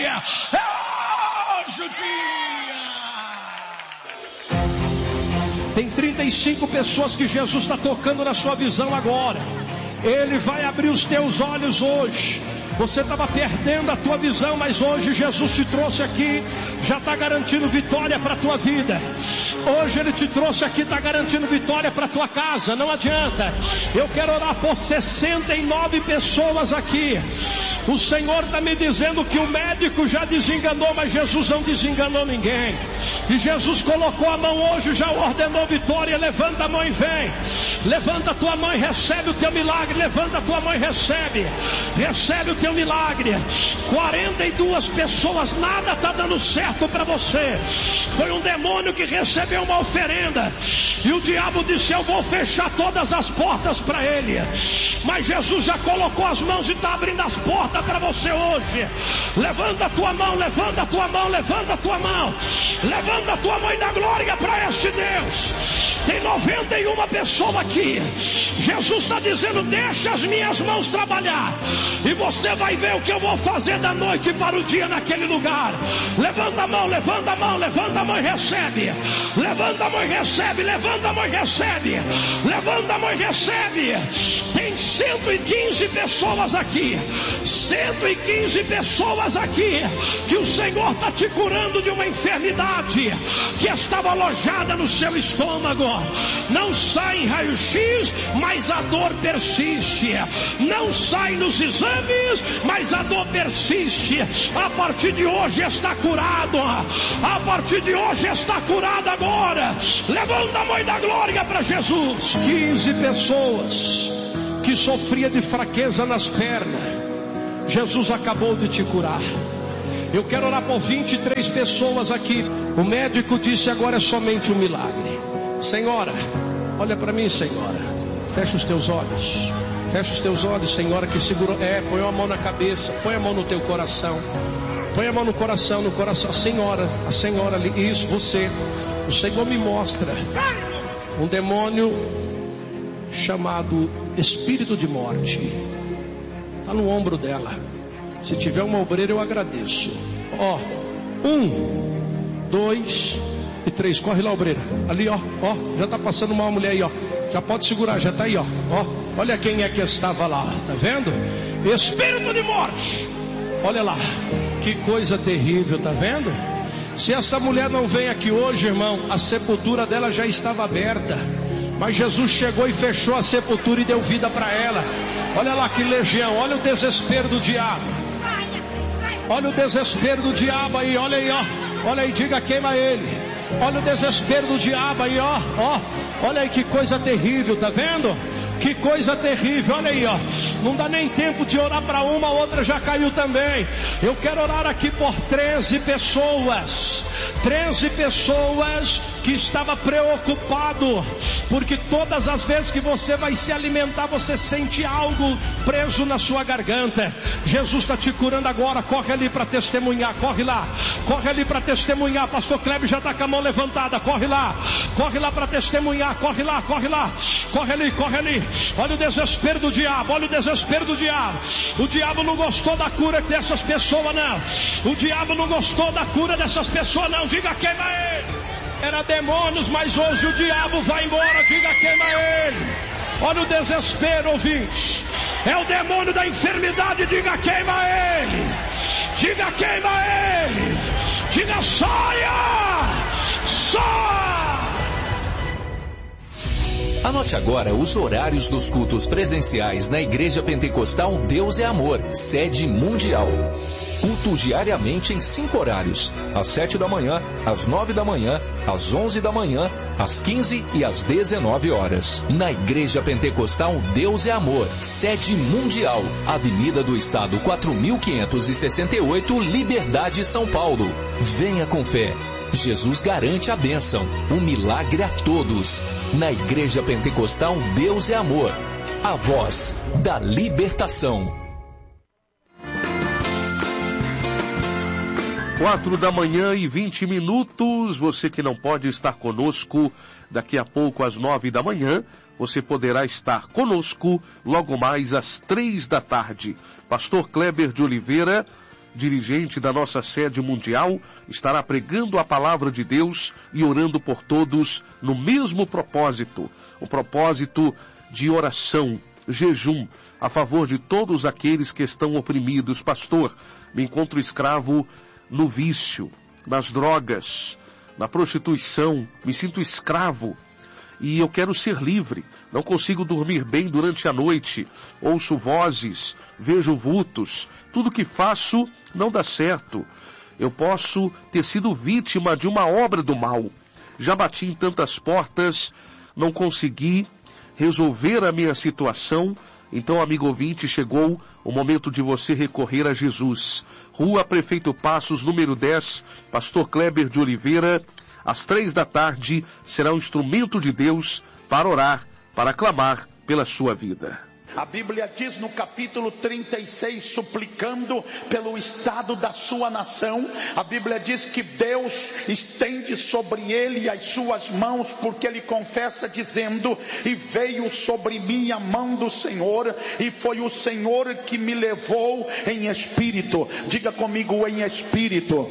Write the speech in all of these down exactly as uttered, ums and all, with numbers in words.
É hoje o dia. Tem trinta e cinco pessoas que Jesus está tocando na sua visão agora. Ele vai abrir os teus olhos hoje. Você estava perdendo a tua visão, mas hoje Jesus te trouxe aqui, já está garantindo vitória para a tua vida. Hoje Ele te trouxe aqui, está garantindo vitória para a tua casa. Não adianta. Eu quero orar por sessenta e nove pessoas aqui. O Senhor está me dizendo que o médico já desenganou, mas Jesus não desenganou ninguém. E Jesus colocou a mão hoje, já ordenou vitória. Levanta a mão e vem. Levanta a tua mão e recebe o teu milagre. Levanta a tua mão e recebe. Recebe o teu milagre. quarenta e duas pessoas, nada está dando certo para você. Foi um demônio que recebeu uma oferenda. E o diabo disse: eu vou fechar todas as portas para ele. Mas Jesus já colocou as mãos e está abrindo as portas para você hoje. Levanta a tua mão, levanta a tua mão, levanta a tua mão. Levanta a tua mão e dá glória para este Deus. Tem noventa e uma pessoas aqui. Jesus está dizendo: deixa as minhas mãos trabalhar, e você vai ver o que eu vou fazer da noite para o dia naquele lugar. Levanta a mão, levanta a mão, levanta a mão e recebe. Levanta a mão e recebe, levanta a mão e recebe. Levanta a mão e recebe. Tem cento e quinze pessoas aqui. cento e quinze pessoas aqui. Que o Senhor está te curando de uma enfermidade que estava alojada no seu estômago. Não sai em raio-x, mas a dor persiste. Não sai nos exames, mas a dor persiste. A partir de hoje está curado. A partir de hoje está curado agora. Levanta a mão e dá glória para Jesus. quinze pessoas que sofria de fraqueza nas pernas. Jesus acabou de te curar. Eu quero orar por vinte e três pessoas aqui. O médico disse: agora é somente um milagre. Senhora, olha para mim, senhora. Fecha os teus olhos. Fecha os teus olhos, senhora, que segurou. É, põe a mão na cabeça. Põe a mão no teu coração. Põe a mão no coração, no coração. A senhora, a senhora ali. Isso, você. O Senhor me mostra um demônio chamado espírito de morte. Está no ombro dela. Se tiver uma obreira, eu agradeço. Ó, um, dois e três. Corre lá, obreira. Ali, ó, ó, já está passando uma mulher aí, ó. Já pode segurar, já está aí, ó, ó. Olha quem é que estava lá, tá vendo? Espírito de morte. Olha lá, que coisa terrível, tá vendo? Se essa mulher não vem aqui hoje, irmão, a sepultura dela já estava aberta. Mas Jesus chegou e fechou a sepultura e deu vida para ela. Olha lá que legião, olha o desespero do diabo. Olha o desespero do diabo aí, olha aí, ó. Olha aí, diga: queima ele. Olha o desespero do diabo aí, ó, ó. Olha aí que coisa terrível, tá vendo? Que coisa terrível, olha aí, ó. Não dá nem tempo de orar para uma, a outra já caiu também. Eu quero orar aqui por treze pessoas. treze pessoas que estavam preocupados, porque todas as vezes que você vai se alimentar, você sente algo preso na sua garganta. Jesus está te curando agora. Corre ali para testemunhar, corre lá. Corre ali para testemunhar. Pastor Kleber já está com a mão levantada. Corre lá, corre lá para testemunhar. Corre lá, corre lá. Corre ali, corre ali. Olha o desespero do diabo, olha o desespero do diabo. O diabo não gostou da cura dessas pessoas, não. O diabo não gostou da cura dessas pessoas, não. Diga: queima ele. Era demônios, mas hoje o diabo vai embora. Diga: queima ele. Olha o desespero, ouvinte. É o demônio da enfermidade. Diga: queima ele. Diga: queima ele. Diga: saia. Saia. Anote agora os horários dos cultos presenciais na Igreja Pentecostal Deus é Amor, sede mundial. Culto diariamente em cinco horários: às sete da manhã, às nove da manhã, às onze da manhã, às quinze e às dezenove horas. Na Igreja Pentecostal Deus é Amor, sede mundial, Avenida do Estado quatro mil quinhentos e sessenta e oito, Liberdade, São Paulo. Venha com fé. Jesus garante a bênção, o milagre a todos. Na Igreja Pentecostal Deus é Amor, a voz da libertação. Quatro da manhã e vinte minutos. Você que não pode estar conosco daqui a pouco às nove da manhã, você poderá estar conosco logo mais às três da tarde. Pastor Kleber de Oliveira dirigente da nossa sede mundial, estará pregando a palavra de Deus e orando por todos no mesmo propósito, o propósito de oração, jejum, a favor de todos aqueles que estão oprimidos. Pastor, me encontro escravo no vício, nas drogas, na prostituição, me sinto escravo e eu quero ser livre. Não consigo dormir bem durante a noite, ouço vozes, vejo vultos, tudo que faço não dá certo. Eu posso ter sido vítima de uma obra do mal. Já bati em tantas portas, não consegui resolver a minha situação. Então, amigo ouvinte, chegou o momento de você recorrer a Jesus. Rua Prefeito Passos, número dez, Pastor Kleber de Oliveira, às três da tarde, será um instrumento de Deus para orar, para clamar pela sua vida. A Bíblia diz no capítulo trinta e seis, suplicando pelo estado da sua nação, a Bíblia diz que Deus estende sobre ele as suas mãos, porque ele confessa dizendo: e veio sobre mim a mão do Senhor, e foi o Senhor que me levou em espírito. Diga comigo, em espírito.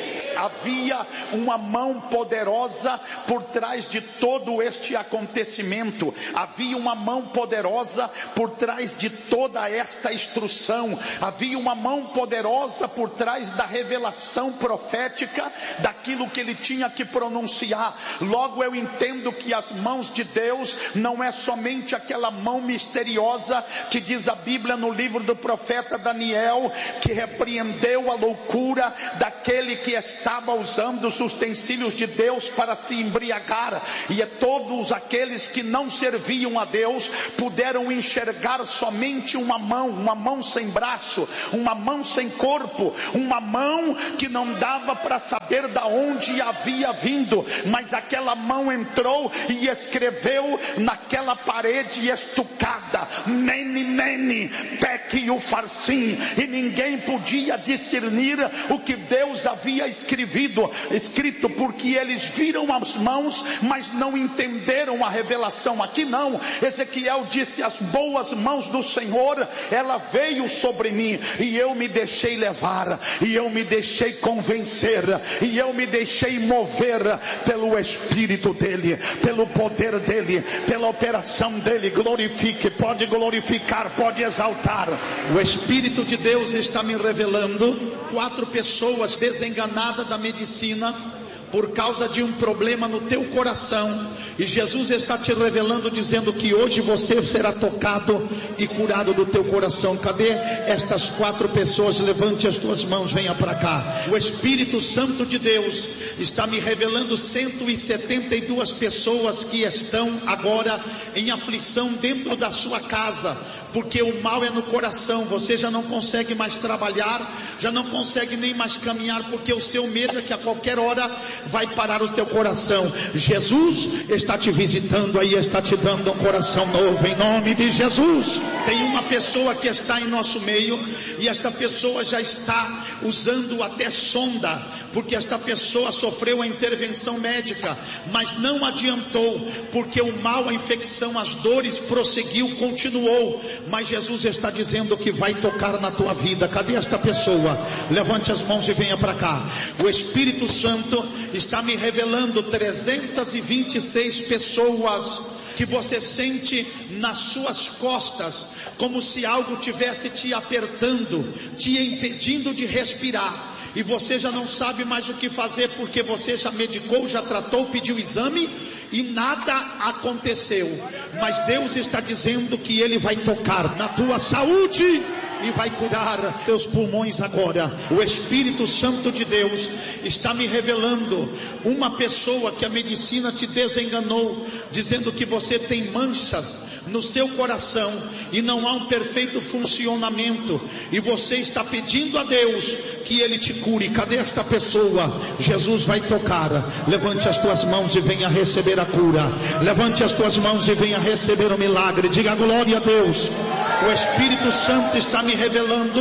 Havia uma mão poderosa por trás de todo este acontecimento. Havia uma mão poderosa por trás de toda esta instrução. Havia uma mão poderosa por trás da revelação profética, daquilo que ele tinha que pronunciar. Logo eu entendo que as mãos de Deus não é somente aquela mão misteriosa que diz a Bíblia no livro do profeta Daniel, que repreendeu a loucura daquele que está estava usando os utensílios de Deus para se embriagar, e todos aqueles que não serviam a Deus puderam enxergar somente uma mão, uma mão sem braço, uma mão sem corpo, uma mão que não dava para saber da onde havia vindo, mas aquela mão entrou e escreveu naquela parede estucada: Mene, Mene, Tekel Upharsin, e ninguém podia discernir o que Deus havia escrito, escrito, porque eles viram as mãos, mas não entenderam a revelação. Aqui não, Ezequiel disse: as boas mãos do Senhor, ela veio sobre mim, e eu me deixei levar, e eu me deixei convencer, e eu me deixei mover pelo Espírito dele, pelo poder dele, pela operação dele. Glorifique, pode glorificar, pode exaltar. O Espírito de Deus está me revelando quatro pessoas desenganadas da medicina por causa de um problema no teu coração, e Jesus está te revelando, dizendo que hoje você será tocado e curado do teu coração. Cadê estas quatro pessoas? Levante as tuas mãos, venha para cá. O Espírito Santo de Deus está me revelando cento e setenta e duas pessoas que estão agora em aflição dentro da sua casa, porque o mal é no coração. Você já não consegue mais trabalhar, já não consegue nem mais caminhar, porque o seu medo é que a qualquer hora vai parar o teu coração. Jesus está te visitando aí, está te dando um coração novo, em nome de Jesus. Tem uma pessoa que está em nosso meio, e esta pessoa já está usando até sonda, porque esta pessoa sofreu a intervenção médica, mas não adiantou, porque o mal, a infecção, as dores prosseguiu, continuou. Mas Jesus está dizendo que vai tocar na tua vida. Cadê esta pessoa? Levante as mãos e venha para cá. O Espírito Santo está me revelando trezentas e vinte e seis pessoas que você sente nas suas costas, como se algo tivesse te apertando, te impedindo de respirar, e você já não sabe mais o que fazer, porque você já medicou, já tratou, pediu exame e nada aconteceu. Mas Deus está dizendo que Ele vai tocar na tua saúde e vai curar teus pulmões agora. O Espírito Santo de Deus está me revelando uma pessoa que a medicina te desenganou, dizendo que você tem manchas no seu coração e não há um perfeito funcionamento, e você está pedindo a Deus que Ele te cure. Cadê esta pessoa? Jesus vai tocar. Levante as tuas mãos e venha receber a cura. Levante as tuas mãos e venha receber o milagre. Diga glória a Deus. O Espírito Santo está me revelando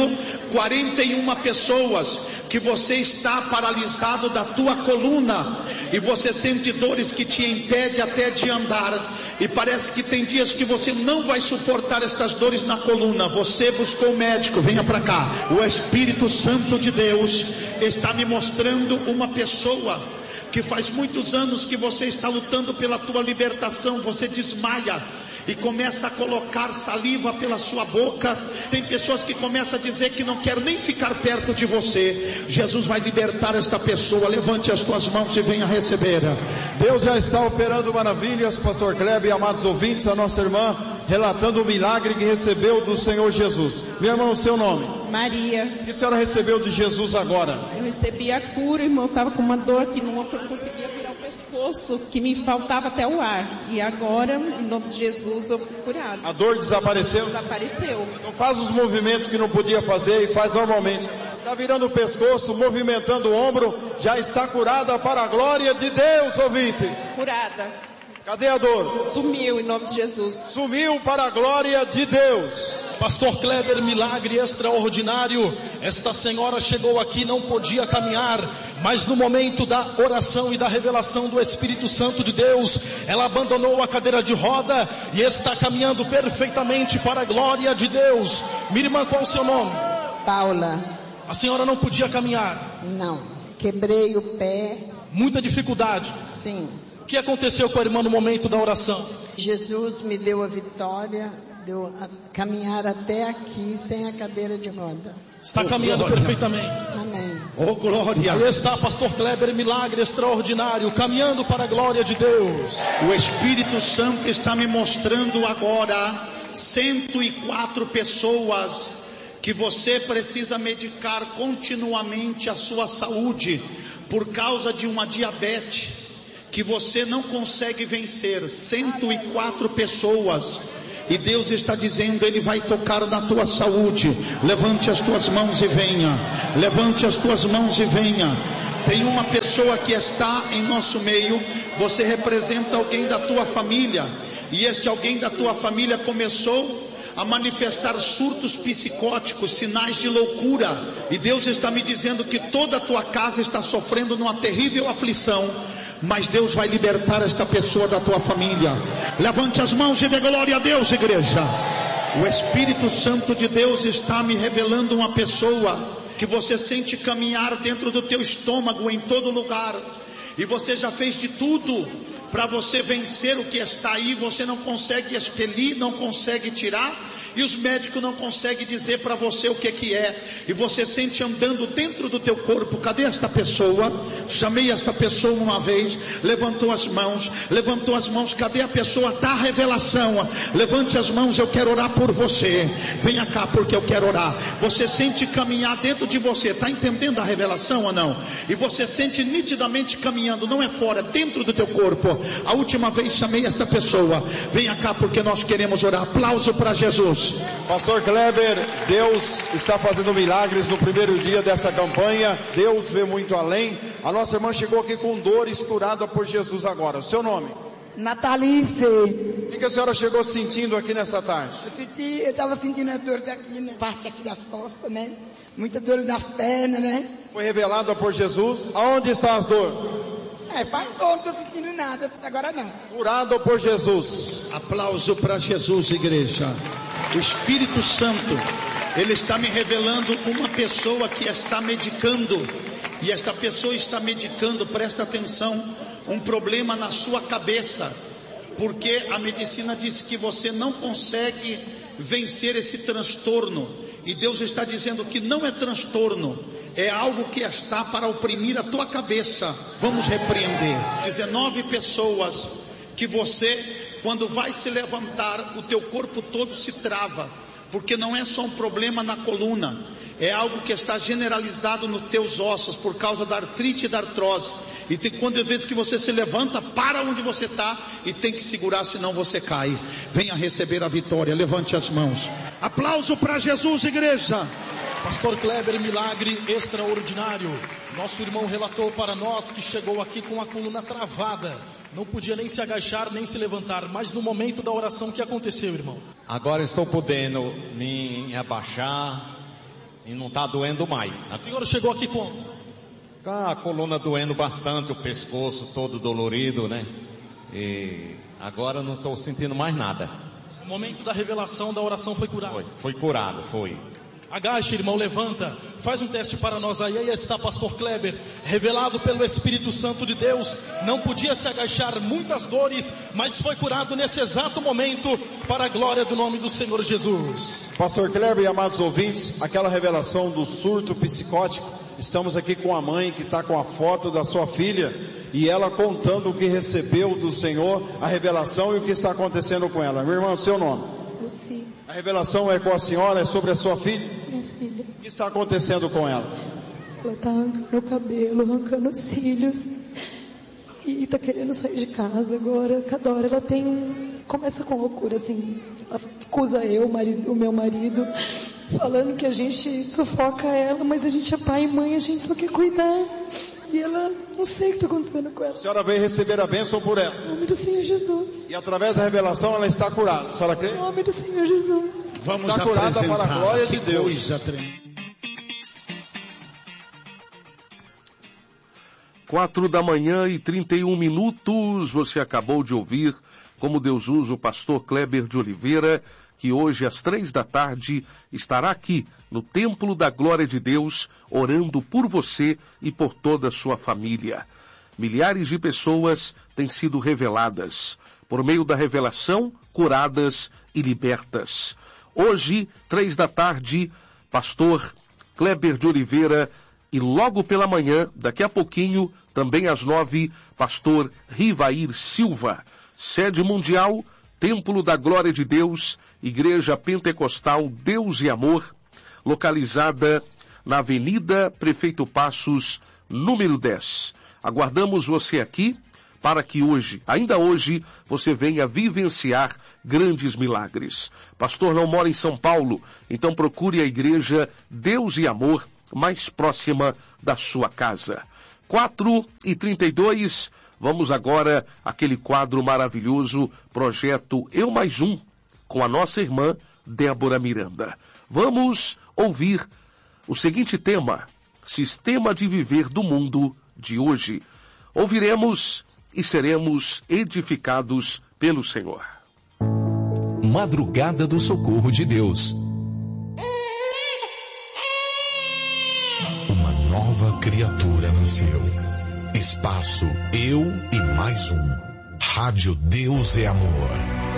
quarenta e uma pessoas que você está paralisado da tua coluna e você sente dores que te impedem até de andar, e parece que tem dias que você não vai suportar estas dores na coluna. Você buscou o médico, venha para cá. O Espírito Santo de Deus está me mostrando uma pessoa que faz muitos anos que você está lutando pela tua libertação. Você desmaia e começa a colocar saliva pela sua boca. Tem pessoas que começam a dizer que não quer nem ficar perto de você. Jesus vai libertar esta pessoa. Levante as tuas mãos e venha receber. Deus já está operando maravilhas, pastor Kleber e amados ouvintes. A nossa irmã relatando o milagre que recebeu do Senhor Jesus. Minha irmã, o seu nome? Maria. O que a senhora recebeu de Jesus agora? Eu recebi a cura, irmão. Eu estava com uma dor que não conseguia virar o pescoço, que me faltava até o ar. E agora, em nome de Jesus, eu fui curado. A dor desapareceu? Desapareceu. Então faz os movimentos que não podia fazer e faz normalmente. Está virando o pescoço, movimentando o ombro, já está curada para a glória de Deus, ouvinte. Curada. Cadê a dor? Sumiu em nome de Jesus. Sumiu para a glória de Deus. Pastor Kleber, milagre extraordinário. Esta senhora chegou aqui, não podia caminhar, mas no momento da oração e da revelação do Espírito Santo de Deus, ela abandonou a cadeira de roda e está caminhando perfeitamente para a glória de Deus. Minha irmã, qual o seu nome? Paula. A senhora não podia caminhar? Não, quebrei o pé. Muita dificuldade? Sim. O que aconteceu com a irmã no momento da oração? Jesus me deu a vitória, deu a caminhar até aqui sem a cadeira de roda. Está Oh, caminhando glória. perfeitamente. Amém. Oh, glória. Aí está, pastor Kleber, milagre extraordinário, caminhando para a glória de Deus. O Espírito Santo está me mostrando agora cento e quatro pessoas que você precisa medicar continuamente a sua saúde por causa de uma diabetes que você não consegue vencer. Cento e quatro pessoas. E Deus está dizendo, Ele vai tocar na tua saúde. Levante as tuas mãos e venha. Levante as tuas mãos e venha. Tem uma pessoa que está em nosso meio. Você representa alguém da tua família. E este alguém da tua família começou a manifestar surtos psicóticos, sinais de loucura. E Deus está me dizendo que toda a tua casa está sofrendo numa terrível aflição. Mas Deus vai libertar esta pessoa da tua família. Levante as mãos e dê glória a Deus, igreja. O Espírito Santo de Deus está me revelando uma pessoa que você sente caminhar dentro do teu estômago em todo lugar. E você já fez de tudo para você vencer o que está aí. Você não consegue expelir, não consegue tirar. E os médicos não conseguem dizer para você o que que é. E você sente andando dentro do teu corpo. Cadê esta pessoa? Chamei esta pessoa uma vez. Levantou as mãos. Levantou as mãos. Cadê a pessoa? Dá a revelação. Levante as mãos, eu quero orar por você. Venha cá porque eu quero orar. Você sente caminhar dentro de você. Está entendendo a revelação ou não? E você sente nitidamente caminhando. Não é fora, dentro do teu corpo. A última vez chamei esta pessoa. Venha cá porque nós queremos orar. Aplauso para Jesus. Pastor Kleber, Deus está fazendo milagres no primeiro dia dessa campanha. Deus vê muito além. A nossa irmã chegou aqui com dores, curada por Jesus agora. O seu nome? Natalice. O que a senhora chegou sentindo aqui nessa tarde? Eu senti, eu estava sentindo a dor daqui, na parte aqui das costas, né? Muita dor das pernas, né? Foi revelada por Jesus. Aonde estão as dores? É, pastor, não estou sentindo nada, agora não. Curado por Jesus. Aplauso para Jesus, igreja. O Espírito Santo, Ele está me revelando uma pessoa que está medicando. E esta pessoa está medicando, presta atenção, um problema na sua cabeça. Porque a medicina diz que você não consegue vencer esse transtorno. E Deus está dizendo que não é transtorno, é algo que está para oprimir a tua cabeça. Vamos repreender. dezenove pessoas que você, quando vai se levantar, o teu corpo todo se trava. Porque não é só um problema na coluna, é algo que está generalizado nos teus ossos por causa da artrite e da artrose. E tem, quando vezes que você se levanta, para onde você está e tem que segurar, senão você cai. Venha receber a vitória, levante as mãos. Aplauso para Jesus, igreja. Pastor Kleber, milagre extraordinário. Nosso irmão relatou para nós que chegou aqui com a coluna travada. Não podia nem se agachar, nem se levantar. Mas no momento da oração, o que aconteceu, irmão? Agora estou podendo me abaixar e não está doendo mais. A senhora chegou aqui como? Tá a coluna doendo bastante, o pescoço todo dolorido, né? E agora não estou sentindo mais nada. No momento da revelação da oração foi curado. Foi, foi curado, foi. Agache, irmão, levanta, faz um teste para nós aí. Aí está pastor Kleber, revelado pelo Espírito Santo de Deus, não podia se agachar, muitas dores, mas foi curado nesse exato momento, para a glória do nome do Senhor Jesus. Pastor Kleber e amados ouvintes, aquela revelação do surto psicótico, estamos aqui com a mãe que está com a foto da sua filha, e ela contando o que recebeu do Senhor, a revelação e o que está acontecendo com ela. Meu irmão, seu nome? Luci. A revelação é com a senhora, é sobre a sua filha? Minha filha. O que está acontecendo com ela? Ela está arrancando o cabelo, arrancando os cílios. E está querendo sair de casa agora. Cada hora ela tem um... Começa com loucura, assim. Ela acusa eu, o, marido, o meu marido, falando que a gente sufoca ela, mas a gente é pai e mãe, a gente só quer cuidar. E ela, não sei o que está acontecendo com ela. A senhora veio receber a bênção por ela. Em nome do Senhor Jesus. E através da revelação ela está curada. A senhora crê? Em nome do Senhor Jesus. Vamos está curada para a glória que de Deus. Coisa tremenda. Quatro da manhã e trinta e um minutos, você acabou de ouvir como Deus usa o pastor Kleber de Oliveira, que hoje às três da tarde estará aqui no Templo da Glória de Deus, orando por você e por toda a sua família. Milhares de pessoas têm sido reveladas, por meio da revelação, curadas e libertas. Hoje, três da tarde, pastor Kleber de Oliveira, e logo pela manhã, daqui a pouquinho, também às nove, pastor Rivair Silva, sede mundial, Templo da Glória de Deus, Igreja Pentecostal Deus e Amor, localizada na Avenida Prefeito Passos, número dez. Aguardamos você aqui para que hoje, ainda hoje, você venha vivenciar grandes milagres. Pastor não mora em São Paulo, então procure a Igreja Deus e Amor mais próxima da sua casa. quatro e trinta e dois, vamos agora àquele quadro maravilhoso, projeto Eu Mais Um, com a nossa irmã Débora Miranda. Vamos ouvir o seguinte tema, Sistema de Viver do Mundo de hoje. Ouviremos e seremos edificados pelo Senhor. Madrugada do Socorro de Deus. Uma nova criatura nasceu. Espaço Eu e Mais Um. Rádio Deus é Amor.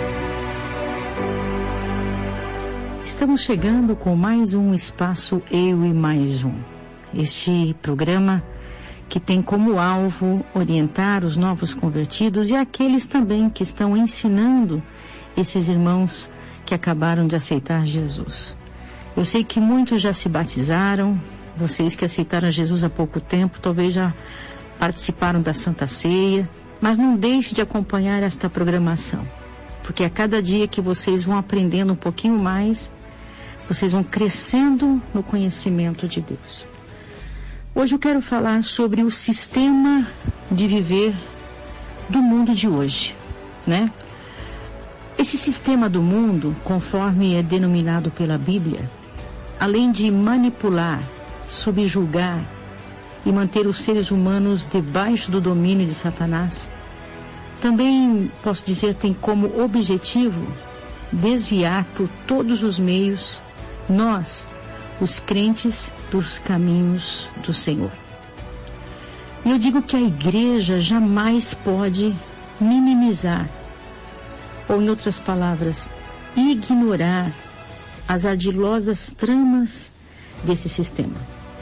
Estamos chegando com mais um Espaço Eu e Mais Um. Este programa que tem como alvo orientar os novos convertidos e aqueles também que estão ensinando esses irmãos que acabaram de aceitar Jesus. Eu sei que muitos já se batizaram, vocês que aceitaram Jesus há pouco tempo, talvez já participaram da Santa Ceia, mas não deixe de acompanhar esta programação, porque a cada dia que vocês vão aprendendo um pouquinho mais, vocês vão crescendo no conhecimento de Deus. Hoje eu quero falar sobre o sistema de viver do mundo de hoje, né? Esse sistema do mundo, conforme é denominado pela Bíblia, além de manipular, subjugar e manter os seres humanos debaixo do domínio de Satanás, também, posso dizer, tem como objetivo desviar por todos os meios nós, os crentes, dos caminhos do Senhor. E eu digo que a igreja jamais pode minimizar, ou em outras palavras, ignorar as ardilosas tramas desse sistema.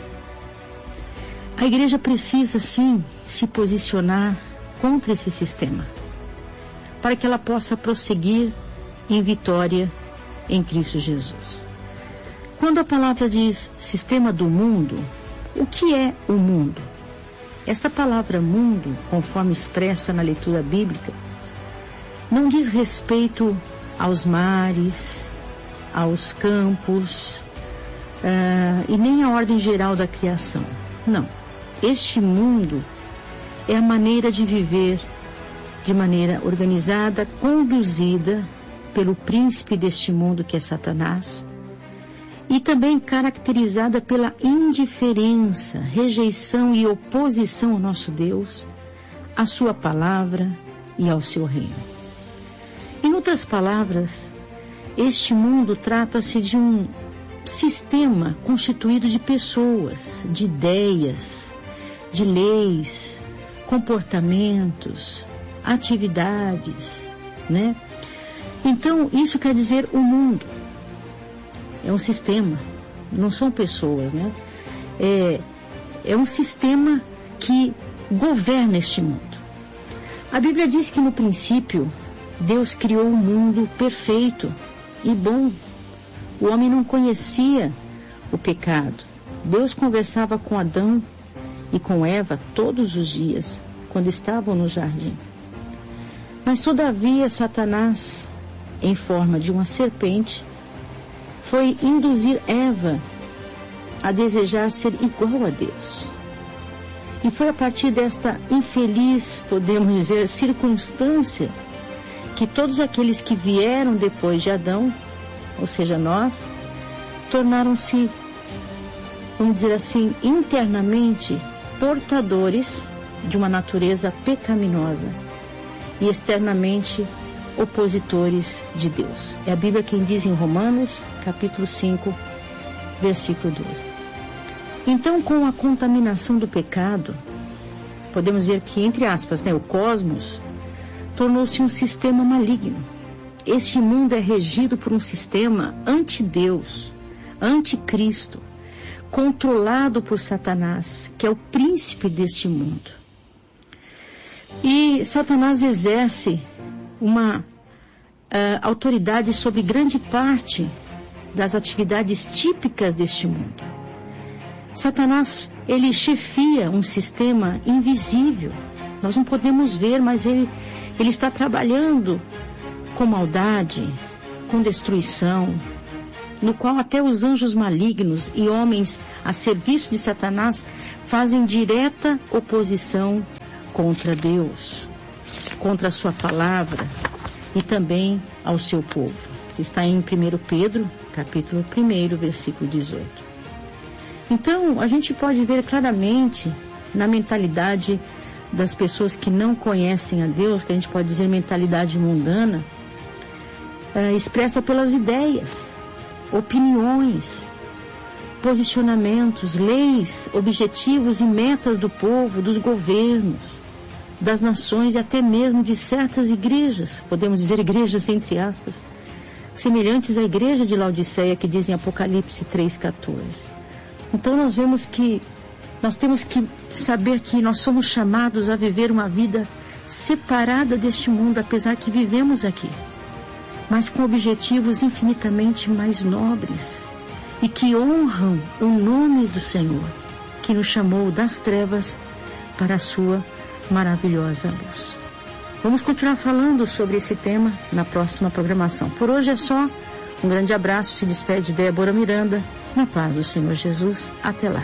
A igreja precisa, sim, se posicionar contra esse sistema, para que ela possa prosseguir em vitória em Cristo Jesus. Quando a palavra diz sistema do mundo, o que é o mundo? Esta palavra mundo, conforme expressa na leitura bíblica, não diz respeito aos mares, aos campos, uh, e nem à ordem geral da criação. Não. Este mundo é a maneira de viver de maneira organizada, conduzida pelo príncipe deste mundo que é Satanás, e também caracterizada pela indiferença, rejeição e oposição ao nosso Deus, à sua palavra e ao seu reino. Em outras palavras, este mundo trata-se de um sistema constituído de pessoas, de ideias, de leis, comportamentos, atividades, né? Então, isso quer dizer o mundo. É um sistema, não são pessoas, né? É, é um sistema que governa este mundo. A Bíblia diz que no princípio, Deus criou um mundo perfeito e bom. O homem não conhecia o pecado. Deus conversava com Adão e com Eva todos os dias, quando estavam no jardim. Mas todavia, Satanás, em forma de uma serpente, foi induzir Eva a desejar ser igual a Deus. E foi a partir desta infeliz, podemos dizer, circunstância, que todos aqueles que vieram depois de Adão, ou seja, nós, tornaram-se, vamos dizer assim, internamente portadores de uma natureza pecaminosa e externamente opositores de Deus. É a Bíblia quem diz em Romanos, capítulo cinco, versículo doze. Então, com a contaminação do pecado, podemos dizer que, entre aspas, né, o cosmos tornou-se um sistema maligno. Este mundo é regido por um sistema anti-Deus, anticristo, controlado por Satanás, que é o príncipe deste mundo. E Satanás exerce uma uh, autoridade sobre grande parte das atividades típicas deste mundo. Satanás, ele chefia um sistema invisível. Nós não podemos ver, mas ele, ele está trabalhando com maldade, com destruição, no qual até os anjos malignos e homens a serviço de Satanás fazem direta oposição contra Deus, contra a sua palavra e também ao seu povo. Está em primeiro Pedro, capítulo um, versículo dezoito. Então, a gente pode ver claramente na mentalidade das pessoas que não conhecem a Deus, que a gente pode dizer mentalidade mundana, é, expressa pelas ideias, opiniões, posicionamentos, leis, objetivos e metas do povo, dos governos, das nações e até mesmo de certas igrejas, podemos dizer igrejas entre aspas, semelhantes à igreja de Laodiceia, que diz em Apocalipse três, quatorze. Então nós vemos que nós temos que saber que nós somos chamados a viver uma vida separada deste mundo, apesar que vivemos aqui, mas com objetivos infinitamente mais nobres e que honram o nome do Senhor, que nos chamou das trevas para a sua maravilhosa luz. Vamos continuar falando sobre esse tema na próxima programação. Por hoje é só. Um grande abraço, se despede Débora Miranda, na paz do Senhor Jesus. Até lá.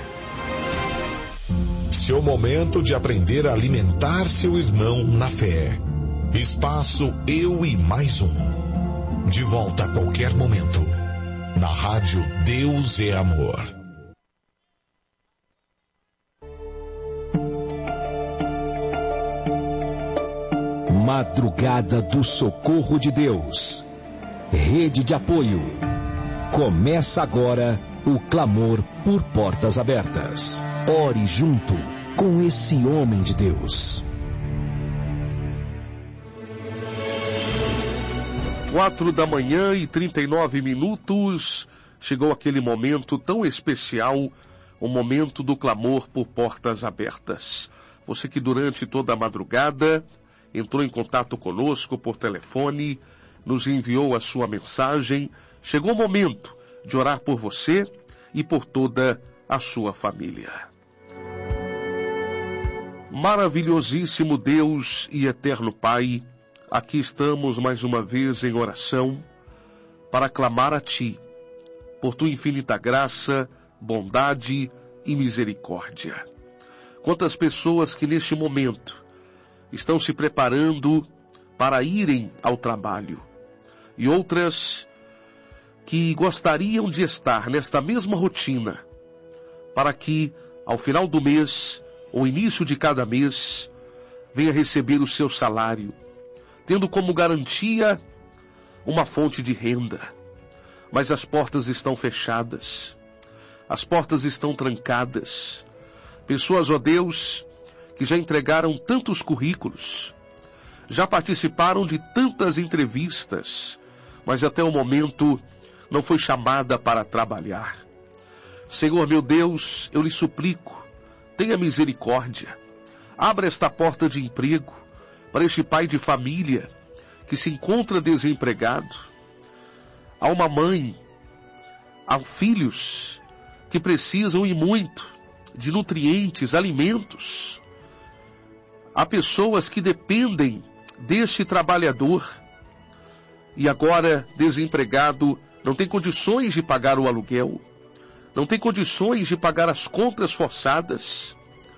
Seu momento de aprender a alimentar seu irmão na fé. Espaço Eu e Mais Um. De volta a qualquer momento. Na rádio Deus é Amor. Madrugada do Socorro de Deus. Rede de apoio. Começa agora o clamor por portas abertas. Ore junto com esse homem de Deus. Quatro da manhã e trinta e nove minutos. Chegou aquele momento tão especial, o momento do clamor por portas abertas. Você que durante toda a madrugada entrou em contato conosco por telefone, nos enviou a sua mensagem. Chegou o momento de orar por você e por toda a sua família. Maravilhosíssimo Deus e eterno Pai, aqui estamos mais uma vez em oração para clamar a Ti, por Tua infinita graça, bondade e misericórdia. Quantas pessoas que neste momento estão se preparando para irem ao trabalho, e outras que gostariam de estar nesta mesma rotina, para que, ao final do mês, ou início de cada mês, venha receber o seu salário, tendo como garantia uma fonte de renda. Mas as portas estão fechadas, as portas estão trancadas. Pessoas, ó Deus, que já entregaram tantos currículos, já participaram de tantas entrevistas, mas até o momento não foi chamada para trabalhar. Senhor meu Deus, eu lhe suplico, tenha misericórdia, abra esta porta de emprego para este pai de família que se encontra desempregado. Há uma mãe, há filhos que precisam e muito de nutrientes, alimentos. Há pessoas que dependem deste trabalhador e agora, desempregado, não tem condições de pagar o aluguel, não tem condições de pagar as contas forçadas.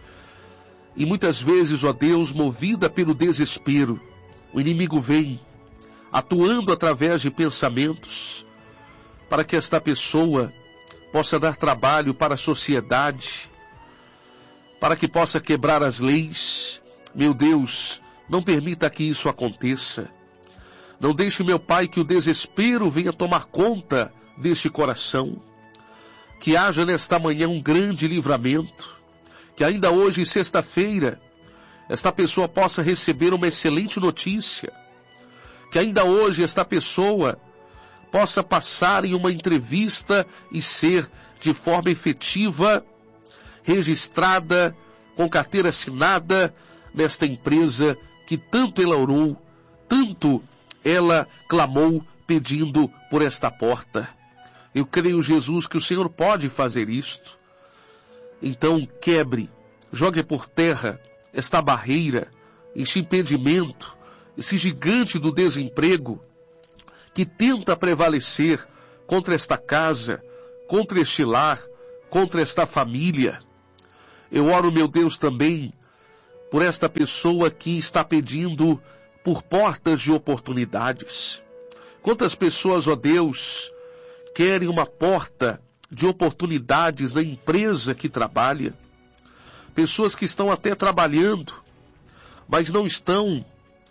E muitas vezes, ó Deus, movida pelo desespero, o inimigo vem, atuando através de pensamentos, para que esta pessoa possa dar trabalho para a sociedade, para que possa quebrar as leis. Meu Deus, não permita que isso aconteça. Não deixe, meu Pai, que o desespero venha tomar conta deste coração. Que haja nesta manhã um grande livramento. Que ainda hoje, sexta-feira, esta pessoa possa receber uma excelente notícia. Que ainda hoje esta pessoa possa passar em uma entrevista e ser, de forma efetiva, registrada, com carteira assinada, nesta empresa que tanto ela orou, tanto ela clamou pedindo por esta porta. Eu creio, Jesus, que o Senhor pode fazer isto. Então quebre, jogue por terra esta barreira, este impedimento, esse gigante do desemprego que tenta prevalecer contra esta casa, contra este lar, contra esta família. Eu oro, meu Deus, também por esta pessoa que está pedindo por portas de oportunidades. Quantas pessoas, ó Deus, querem uma porta de oportunidades na empresa que trabalha? Pessoas que estão até trabalhando, mas não estão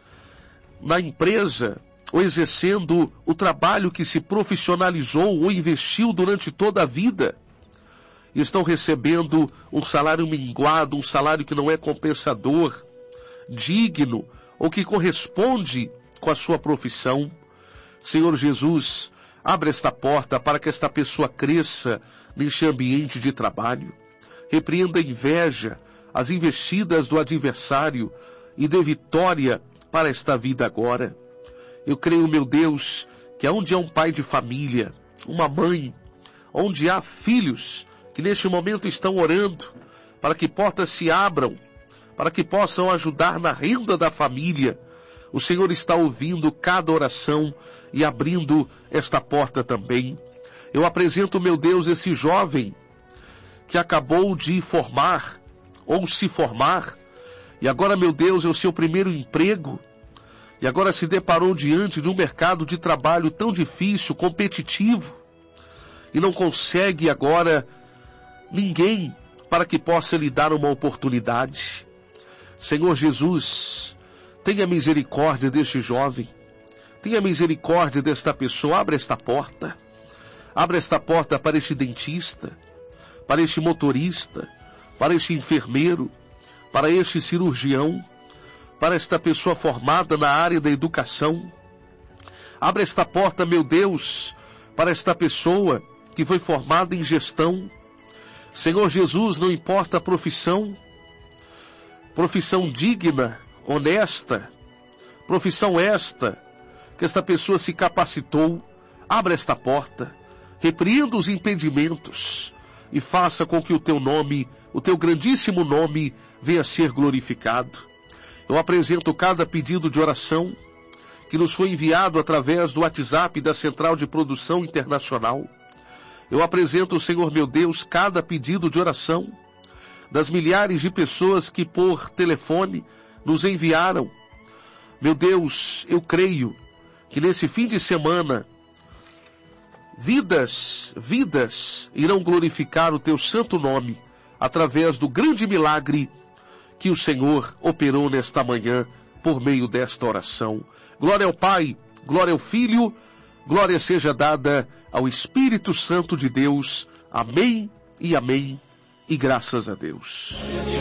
na empresa ou exercendo o trabalho que se profissionalizou ou investiu durante toda a vida. E estão recebendo um salário minguado, um salário que não é compensador, digno, ou que corresponde com a sua profissão. Senhor Jesus, abre esta porta para que esta pessoa cresça neste ambiente de trabalho. Repreenda a inveja, as investidas do adversário e dê vitória para esta vida agora. Eu creio, meu Deus, que onde há um pai de família, uma mãe, onde há filhos que neste momento estão orando para que portas se abram, para que possam ajudar na renda da família, o Senhor está ouvindo cada oração e abrindo esta porta também. Eu apresento, meu Deus, esse jovem que acabou de formar, ou se formar, e agora, meu Deus, é o seu primeiro emprego, e agora se deparou diante de um mercado de trabalho tão difícil, competitivo, e não consegue agora ninguém para que possa lhe dar uma oportunidade. Senhor Jesus, tenha misericórdia deste jovem, tenha misericórdia desta pessoa, abre esta porta, abre esta porta para este dentista, para este motorista, para este enfermeiro, para este cirurgião, para esta pessoa formada na área da educação. Abre esta porta, meu Deus, para esta pessoa que foi formada em gestão. Senhor Jesus, não importa a profissão, profissão digna, honesta, profissão esta, que esta pessoa se capacitou, abra esta porta, repreenda os impedimentos e faça com que o teu nome, o teu grandíssimo nome, venha a ser glorificado. Eu apresento cada pedido de oração que nos foi enviado através do WhatsApp da Central de Produção Internacional. Eu apresento, Senhor meu Deus, cada pedido de oração das milhares de pessoas que por telefone nos enviaram. Meu Deus, eu creio que nesse fim de semana Vidas, vidas irão glorificar o teu santo nome através do grande milagre que o Senhor operou nesta manhã por meio desta oração. Glória ao Pai, glória ao Filho, glória seja dada ao Espírito Santo de Deus. Amém e amém, e graças a Deus.